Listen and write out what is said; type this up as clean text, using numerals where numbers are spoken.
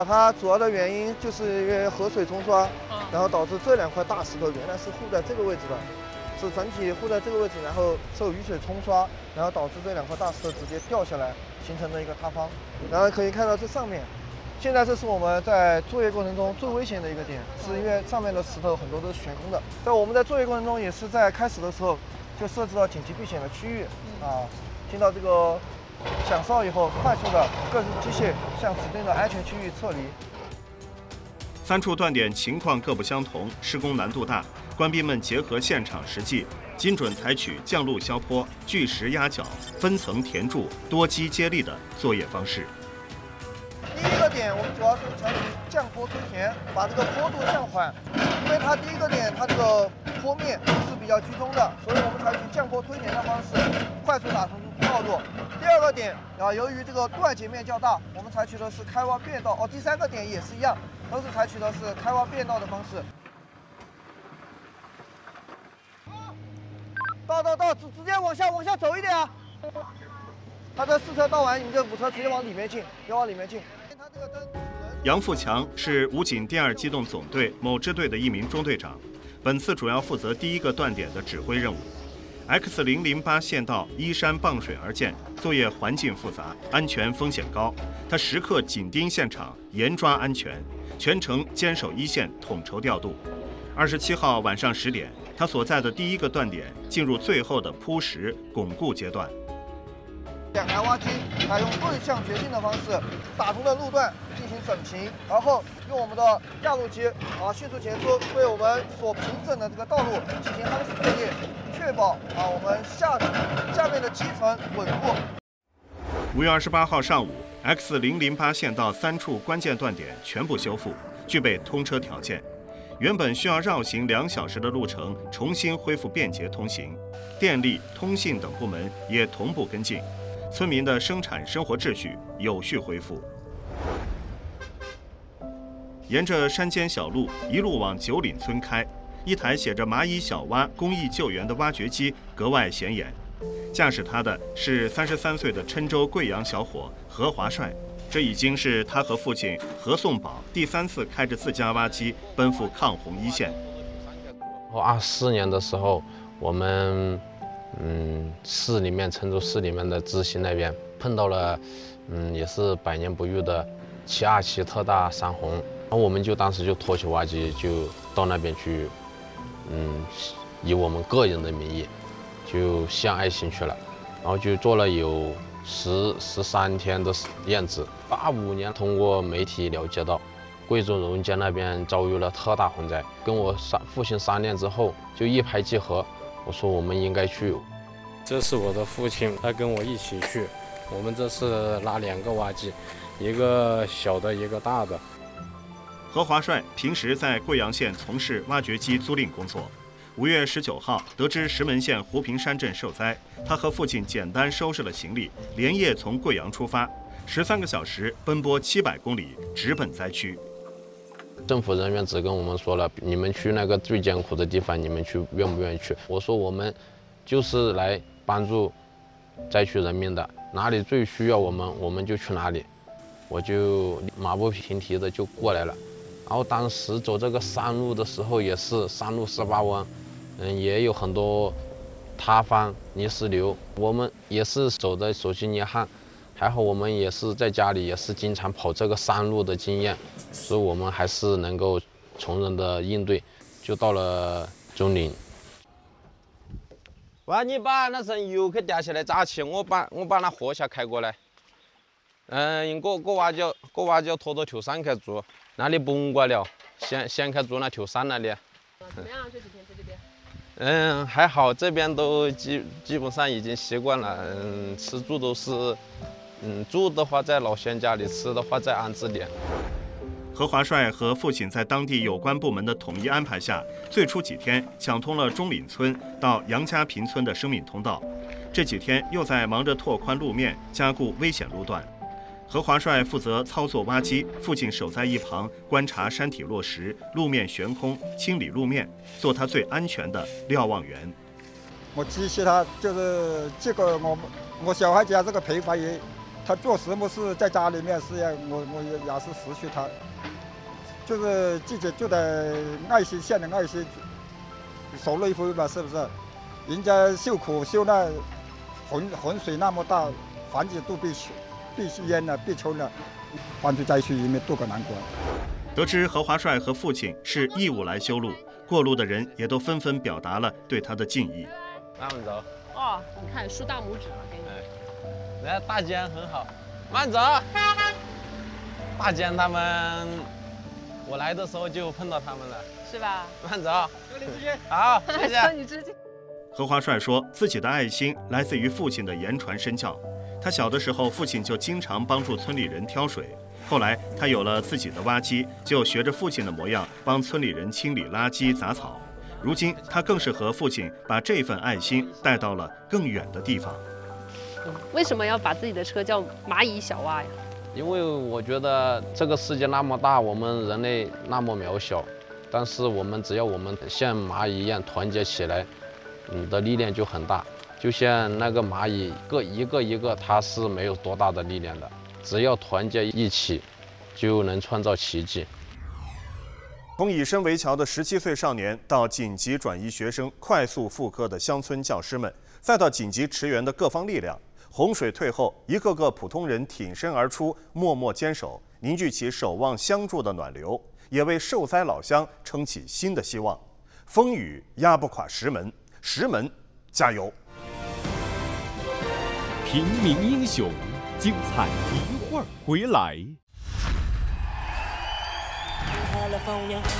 它主要的原因就是因为河水冲刷，然后导致这2块大石头原来是护在这个位置的，是整体护在这个位置，然后受雨水冲刷，然后导致这2块大石头直接掉下来，形成了一个塌方。然后可以看到这上面，现在这是我们在作业过程中最危险的一个点，是因为上面的石头很多都是悬空的。在我们在作业过程中，也是在开始的时候就设置到紧急避险的区域啊，听到这个响哨以后，快速的各种机械向指定的安全区域撤离。 3处断点情况各不相同，施工难度大，官兵们结合现场实际，精准采取降路削坡、巨石压脚、分层填筑、多基接力的作业方式。 第一个点，我们主要是采取降坡推填，把这个坡度降缓，因为它第一个点它这个坡面是比较居中的，所以我们采取降坡推填的方式，快速打通道路。第2个点由于这个断截面较大，我们采取的是开挖变道。第3个点也是一样，都是采取的是开挖变道的方式。到，直接往下走一点啊！他这4车倒完，你们这5车直接往里面进，别往里面进。 杨富强是武警第2机动总队某支队的一名中队长，本次主要负责第1个断点的指挥任务。X008线道依山傍水而建，作业环境复杂，安全风险高。他时刻紧盯现场，严抓安全，全程坚守一线，统筹调度。27号晚上10点，他所在的第1个断点进入最后的铺石巩固阶段。 2台挖机采用对向决定的方式，打通了路段进行整平，然后用我们的压路机迅速前出，对我们所平整的这个道路进行夯实作业，确保我们下面的基层稳固。 5月28号上午 ，X008线道3处关键断点全部修复，具备通车条件。原本需要绕行2小时的路程，重新恢复便捷通行。电力、通信等部门也同步跟进。村民的生产生活秩序有序恢复。沿着山间小路一路往九岭村开，一台写着蚂蚁小蛙公益救援的挖掘机格外显眼。驾驶它的是33岁的郴州贵阳小伙何华帅，这已经是他和父亲何颂宝第3次开着自家挖机奔赴抗洪一线。 24年的时候，我们市里面郴州市里面的知县那边碰到了也是100年不遇的727特大山洪，然后我们当时就拖起挖机就到那边去，以我们个人的名义就献爱心去了，然后就做了有13天的验资。85年通过媒体了解到贵州荣江那边遭遇了特大洪灾，跟我父亲商量之后就一拍即合，我说我们应该去。 这是我的父亲，他跟我一起去。我们这次拉2个挖机，一个小的，一个大的。 何华帅平时在贵阳县从事挖掘机租赁工作。5月19号，得知石门县湖平山镇受灾，他和父亲简单收拾了行李，连夜从贵阳出发，13个小时奔波700公里，直奔灾区。 政府人员只跟我们说了，你们去那个最艰苦的地方，你们去愿不愿意去？我说我们就是来帮助灾区人民的，哪里最需要我们，我们就去哪里。我就马不停蹄的就过来了。然后当时走这个山路的时候，也是山路18弯，也有很多塌方、泥石流，我们也是走的手心捏汗。还好我们也是在家里也是经常跑这个山路的经验，所以我们还是能够从容的应对，就到了中岭。喂，你把那层油给掉下来扎起，我把那货下开过来。我娃就拖着头山去住，那里不用管了，先去住那头山那里。 怎么样？这几天在这边？ 还好，这边都基本上已经习惯了。吃住都是，住的话在老乡家里，吃的话在安置点。 何华帅和父亲在当地有关部门的统一安排下，最初几天抢通了中岭村到杨家坪村的生命通道，这几天又在忙着拓宽路面，加固危险路段。何华帅负责操作挖机，父亲守在一旁观察山体落石、路面悬空，清理路面，做他最安全的瞭望员。 我机械他就是这个我小孩家这个赔法也他做什么事在家里面是要我也是失去他，就是自己就得爱惜现的爱惜，受累回吧，是不是？人家受苦受难，洪水那么大，房子都被淹了、被冲了，搬出灾区里面渡过难关。 得知何华帅和父亲是义务来修路，过路的人也都纷纷表达了对他的敬意。 慢慢走。 哦，你看竖大拇指了，给你。 来，大坚很好，慢走。大坚他们，我来的时候就碰到他们了， 是吧？ 慢走。求你支持。好，谢谢。 求你支持。 何华帅说，自己的爱心来自于父亲的言传身教。他小的时候，父亲就经常帮助村里人挑水。后来他有了自己的挖机，就学着父亲的模样帮村里人清理垃圾杂草。如今他更是和父亲把这份爱心带到了更远的地方。 为什么要把自己的车叫蚂蚁小蛙呀？ 因为我觉得这个世界那么大，我们人类那么渺小，但是只要我们像蚂蚁一样团结起来，你的力量就很大。就像那个蚂蚁一个，它是没有多大的力量的。只要团结一起，就能创造奇迹。 从以身为桥的17岁少年，到紧急转移学生快速复课的乡村教师们，再到紧急驰援的各方力量，洪水退后，一个个普通人挺身而出，默默坚守，凝聚起守望相助的暖流，也为受灾老乡撑起新的希望。风雨压不垮石门，石门加油！ 平民英雄，精彩一会儿回来。